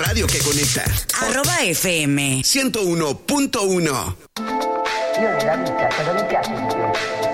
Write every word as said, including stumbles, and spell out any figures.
radio que conecta. Arroba F M ciento uno punto uno. Io nella vita cosa mi piace di più?